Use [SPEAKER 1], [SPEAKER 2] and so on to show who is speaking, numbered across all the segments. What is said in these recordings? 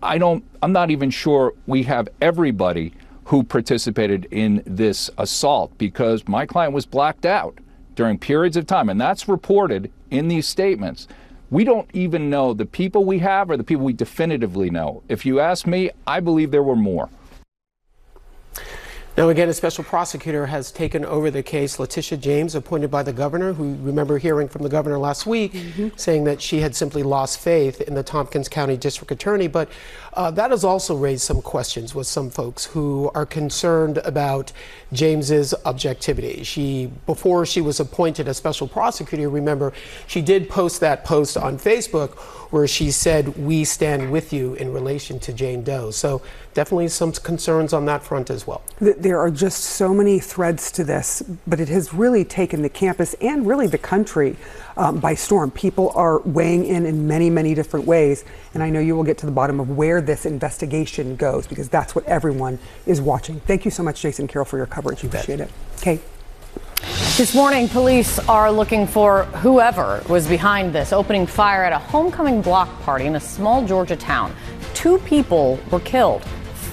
[SPEAKER 1] I'm not even sure we have everybody who participated in this assault, because my client was blacked out during periods of time, and that's reported in these statements. We don't even know the people we have or the people we definitively know. If you ask me, I believe there were more.
[SPEAKER 2] Now, again, a special prosecutor has taken over the case. Letitia James, appointed by the governor, who remember hearing from the governor last week, saying that she had simply lost faith in the Tompkins County District Attorney. But that has also raised some questions with some folks who are concerned about James's objectivity. Before she was appointed a special prosecutor, remember, she did post that post on Facebook where she said, "We stand with you," in relation to Jane Doe. So definitely some concerns on that front as well.
[SPEAKER 3] There are just so many threads to this, but it has really taken the campus and really the country by storm. People are weighing in many, many different ways. And I know you will get to the bottom of where this investigation goes, because that's what everyone is watching. Thank you so much, Jason Carroll, for your coverage. Appreciate it. Kate.
[SPEAKER 4] This morning, police are looking for whoever was behind this, opening fire at a homecoming block party in a small Georgia town. 2 people were killed.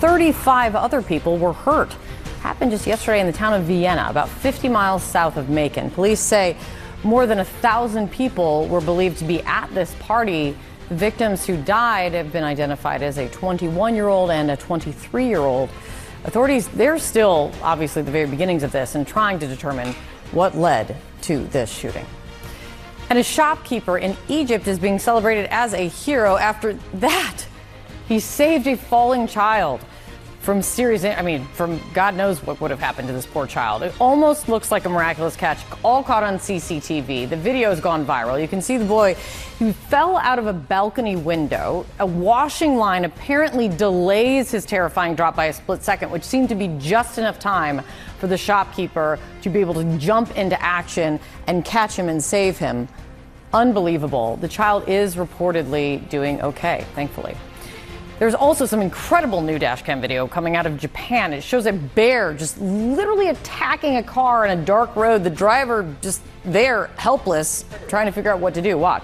[SPEAKER 4] 35 other people were hurt. Happened just yesterday in the town of Vienna, about 50 miles south of Macon. Police say more than 1,000 people were believed to be at this party. The victims who died have been identified as a 21-year-old and a 23-year-old. Authorities, they're still obviously at the very beginnings of this and trying to determine what led to this shooting. And a shopkeeper in Egypt is being celebrated as a hero after that. He saved a falling child from from God knows what would have happened to this poor child. It almost looks like a miraculous catch, all caught on CCTV. The video has gone viral. You can see the boy who fell out of a balcony window. A washing line apparently delays his terrifying drop by a split second, which seemed to be just enough time for the shopkeeper to be able to jump into action and catch him and save him. Unbelievable. The child is reportedly doing okay, thankfully. There's also some incredible new dashcam video coming out of Japan. It shows a bear just literally attacking a car on a dark road. The driver just there, helpless, trying to figure out what to do. Watch.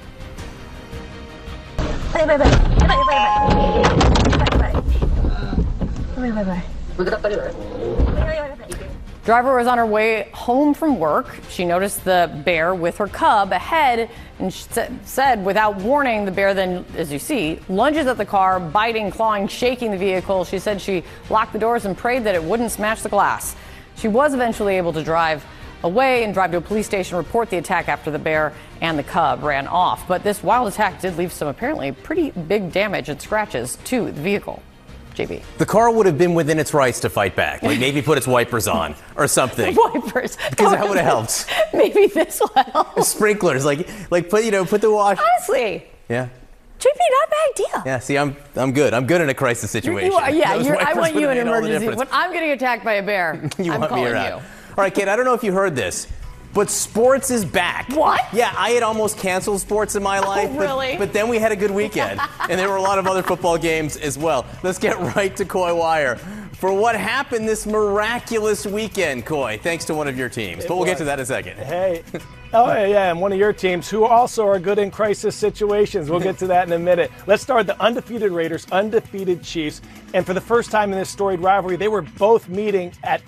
[SPEAKER 4] Driver was on her way home from work. She noticed the bear with her cub ahead, and she said, without warning, the bear then, as you see, lunges at the car, biting, clawing, shaking the vehicle. She said she locked the doors and prayed that it wouldn't smash the glass. She was eventually able to drive away and drive to a police station, report the attack after the bear and the cub ran off. But this wild attack did leave some apparently pretty big damage and scratches to the vehicle. JB.
[SPEAKER 5] The car would have been within its rights to fight back. Like maybe put its wipers on or something.
[SPEAKER 4] Wipers.
[SPEAKER 5] Because that would have helped.
[SPEAKER 4] Maybe this will help.
[SPEAKER 5] Sprinklers, like put the wash.
[SPEAKER 4] Honestly.
[SPEAKER 5] Yeah.
[SPEAKER 4] JP, not a bad idea.
[SPEAKER 5] Yeah, see, I'm good. I'm good in a crisis situation.
[SPEAKER 4] I want you in an emergency. When I'm getting attacked by a bear, I'm calling you.
[SPEAKER 5] All right, Kate, I don't know if you heard this, but sports is back.
[SPEAKER 4] What?
[SPEAKER 5] Yeah, I had almost canceled sports in my life.
[SPEAKER 4] Really?
[SPEAKER 5] But then we had a good weekend, and there were a lot of other football games as well. Let's get right to Coy Wire for what happened this miraculous weekend, Coy, thanks to one of your teams. But we'll get to that in a second.
[SPEAKER 6] Hey. Oh, yeah, and one of your teams who also are good in crisis situations. We'll get to that in a minute. Let's start with the undefeated Raiders, undefeated Chiefs. And for the first time in this storied rivalry, they were both meeting at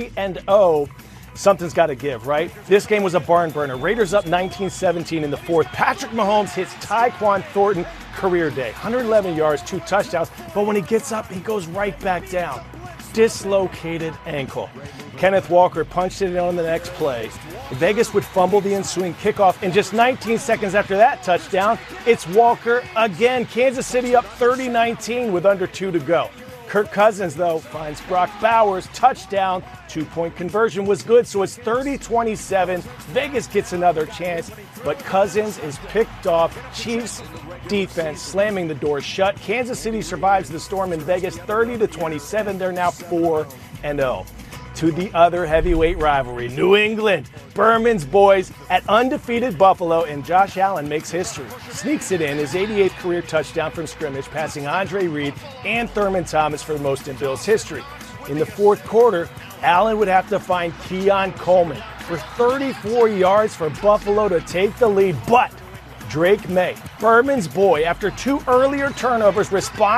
[SPEAKER 6] 3-0. Something's got to give, right? This game was a barn burner. Raiders up 19-17 in the fourth. Patrick Mahomes hits Tyquan Thornton career day. 111 yards, 2 touchdowns. But when he gets up, he goes right back down. Dislocated ankle. Kenneth Walker punched it in on the next play. Vegas would fumble the ensuing kickoff. And just 19 seconds after that touchdown, it's Walker again. Kansas City up 30-19 with under 2 to go. Kirk Cousins, though, finds Brock Bowers, touchdown, 2-point conversion was good, so it's 30-27. Vegas gets another chance, but Cousins is picked off. Chiefs defense slamming the door shut. Kansas City survives the storm in Vegas, 30-27. They're now 4-0. To the other heavyweight rivalry, New England, Berman's boys at undefeated Buffalo, and Josh Allen makes history. Sneaks it in, his 88th career touchdown from scrimmage, passing Andre Reed and Thurman Thomas for the most in Bills history. In the fourth quarter, Allen would have to find Keon Coleman for 34 yards for Buffalo to take the lead, but Drake May, Berman's boy, after 2 earlier turnovers, responds